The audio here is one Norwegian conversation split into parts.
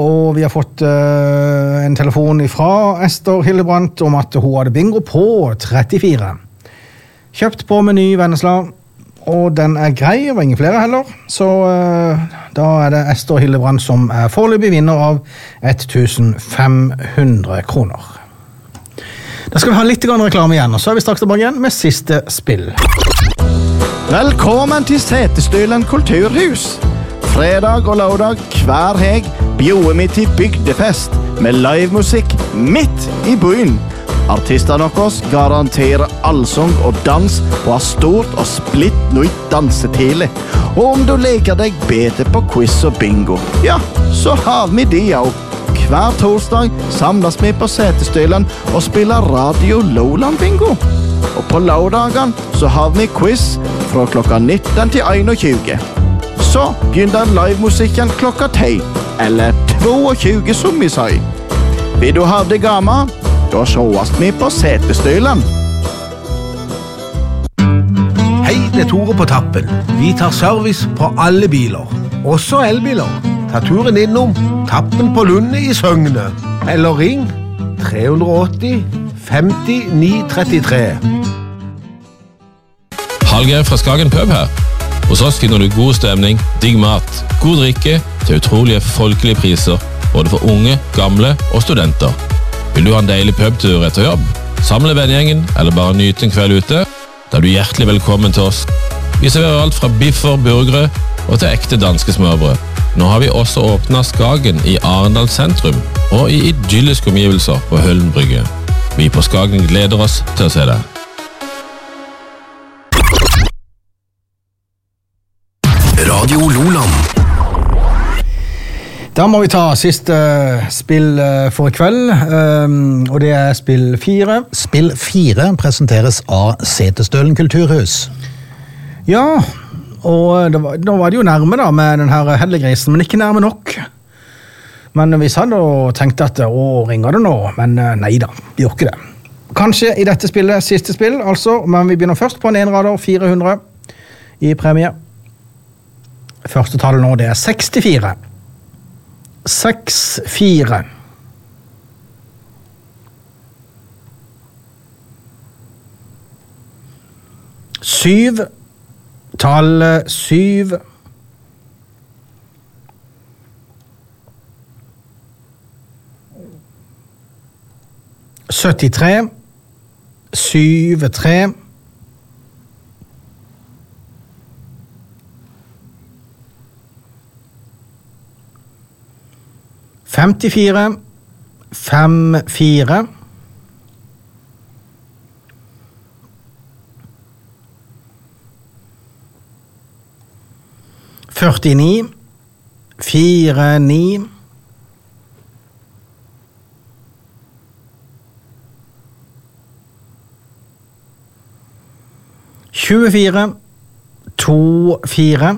Og vi har fått en telefon fra Ester Hildebrandt om at hun hadde bingo på 34. Kjøpt på Meny Vennesla, og den grei, det var ingen flere heller. Så da det Ester Hildebrandt som foreløpig vinner av 1500 kroner. Da skal vi ha litt reklame igjen, og så vi straks tilbake igjen med siste spill. Velkommen til Setesdølen kulturhus. Fredag og lørdag hver heg bjoer vi til bygdefest med livemusikk midt i byen. Artistene deres garanterer allsang og dans på et stort og splitt nytt dansetile. Og om du leker deg bedre på quiz og bingo, ja, så har vi de også. Hver torsdag samles vi på Setesdølen og spiller Radio Lowland Bingo. Og på lørdagen så har vi quiz fra klokka 19 til 21. Så begynner livemusikken klokka 10, eller 22 som vi sier. Vil du ha det gammel? Da sjåast vi på Setesdølen. Hei, det Tore på tappen. Vi tar service på alle biler, også elbiler. Ta turen innom Tappen på Lunde i Søgne, eller ring 380 50 933. Hallgeir fra Skagen Pub her. Hos oss finner du god stemning, digg mat, god drikke til utrolige folkelige priser, både for unge, gamle og studenter. Vil du ha en deilig pubtur etter jobb? Samle vennegjengen eller bare nyte en kveld ute? Da er du hjertelig velkommen til oss. Vi serverer alt fra biffer, burgere og til ekte danske smørbrød. Nå har vi også åpnet Skagen i Arendal sentrum og i idylliske omgivelser på Høllen brygge. Vi på Skagen gleder oss til å se deg. Radio Loland. Da må vi ta siste spill for i kveld, og det spill 4. Spill 4 presenteres av Setesdølen kulturhus. Ja, og nå var det jo nærme da med den her hellegrisen, men ikke nærme nok. Men vi sa da og tenkte at, ringer det nå? Men nei da, vi gjør ikke det. Kanskje i dette spillet, siste spill, altså, men vi begynner først på en enrader, 400 i premie. Første tallet nå, det 64. 6-4. Syv. Tallet 7. Syttitre. 7-3. 54. 5-4. 49. 4-9. 24. 2-4.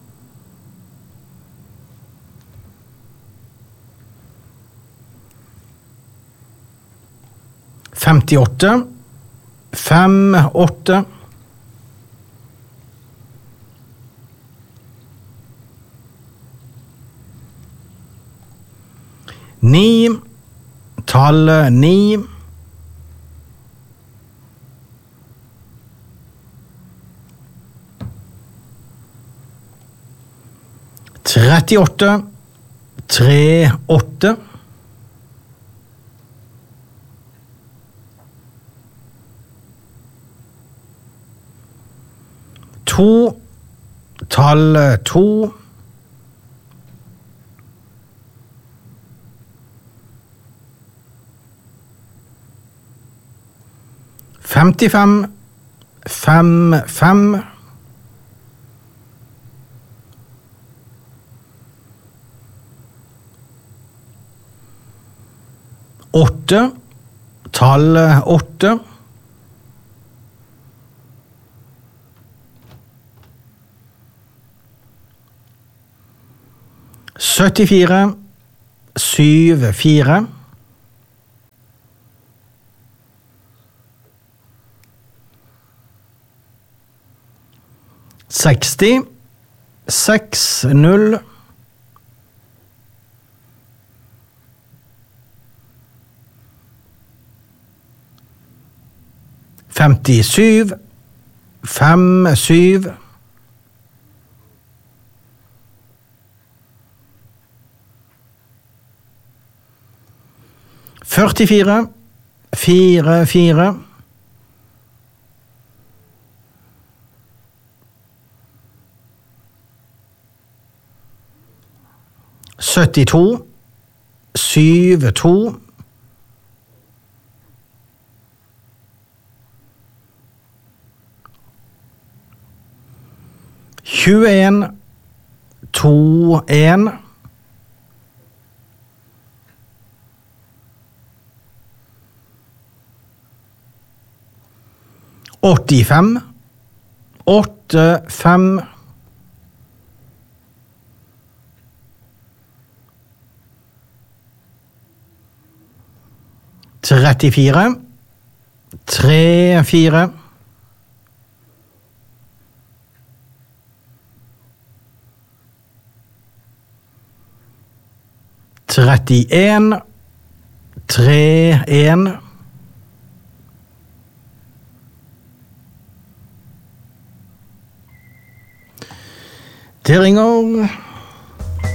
58. 5-8. 9. Tallet 9. 38. 3-8. 2. Tallet 2. 55. 5-5. 8. Tallet 8. 74. 7-4. 60. 6-0. 57 57 44 44 72 72 21 21 85 85 34 34 31 31 Det ringer